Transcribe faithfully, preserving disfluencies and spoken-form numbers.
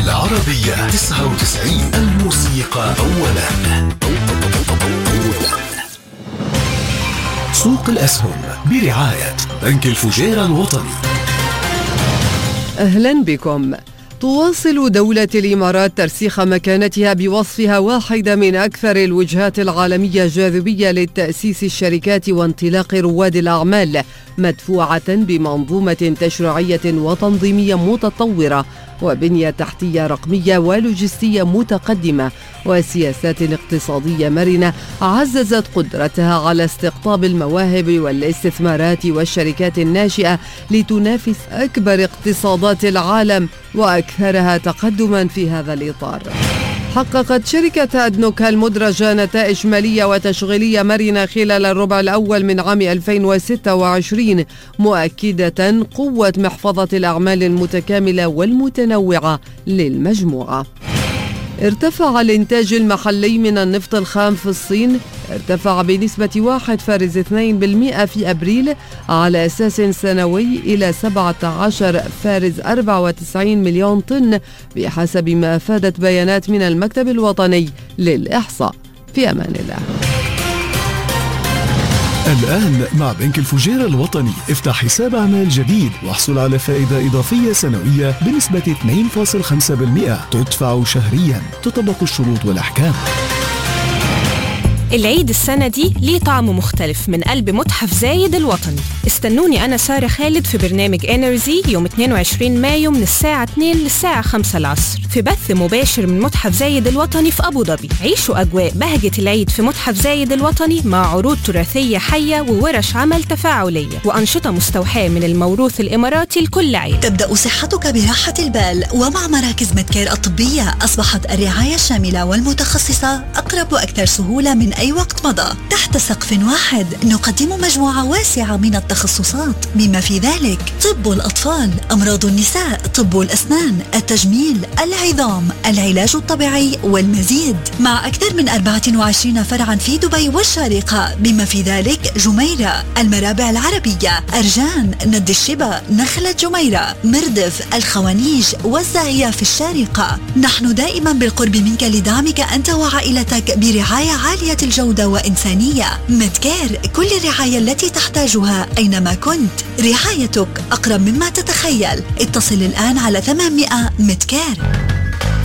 العربية تسعة وتسعين، الموسيقى أولا. سوق الأسهم برعاية بنك الفجيرة الوطني. أهلا بكم. تواصل دولة الإمارات ترسيخ مكانتها بوصفها واحدة من أكثر الوجهات العالمية جاذبية لتأسيس الشركات وانطلاق رواد الأعمال، مدفوعة بمنظومة تشريعية وتنظيمية متطورة وبنية تحتية رقمية ولوجستية متقدمة وسياسات اقتصادية مرنة عززت قدرتها على استقطاب المواهب والاستثمارات والشركات الناشئة لتنافس أكبر اقتصادات العالم وأكثرها تقدما في هذا الإطار. حققت شركة أدنوك المدرجة نتائج مالية وتشغيلية مرنة خلال الربع الأول من عام ألفين وستة وعشرين، مؤكدة قوة محفظة الأعمال المتكاملة والمتنوعة للمجموعة. ارتفع الإنتاج المحلي من النفط الخام في الصين، ارتفع بنسبة واحد فاصلة اثنين بالمئة في أبريل على أساس سنوي إلى سبعة عشر فاصلة أربعة وتسعين مليون طن بحسب ما أفادت بيانات من المكتب الوطني للإحصاء. في أمان الله. الآن مع بنك الفجيرة الوطني افتح حساب أعمال جديد واحصل على فائدة إضافية سنوية بنسبة اثنين فاصلة خمسة بالمئة تدفع شهريا، تطبق الشروط والأحكام. العيد السنة دي ليه طعم مختلف من قلب متحف زايد الوطني. استنوني أنا سارة خالد في برنامج إنرجي يوم اثنين وعشرين مايو من الساعة اثنين للساعة خمسة العصر في بث مباشر من متحف زايد الوطني في أبو ظبي. عيشوا أجواء بهجة العيد في متحف زايد الوطني مع عروض تراثية حية وورش عمل تفاعلية وأنشطة مستوحاة من الموروث الإماراتي لكل عيد. تبدأ صحتك براحة البال، ومع مراكز مدكير الطبية أصبحت الرعاية الشاملة والمتخصصة أقرب وأكثر سهولة من أي وقت مضى. تحت سقف واحد نقدم مجموعة واسعة من التخصصات بما في ذلك طب الأطفال، أمراض النساء، طب الأسنان، التجميل، العظام، العلاج الطبيعي والمزيد، مع أكثر من أربعة وعشرين فرعا في دبي والشارقة بما في ذلك جميرة، المرابع العربية، أرجان، ند الشبا، نخلة جميرة، مردف، الخوانيج والزاهية في الشارقة. نحن دائما بالقرب منك لدعمك أنت وعائلتك برعاية عالية الجودة وإنسانية. مدكير، كل الرعاية التي تحتاجها أينما كنت. رعايتك أقرب مما تتخيل. اتصل الآن على ثمانمئة مدكير.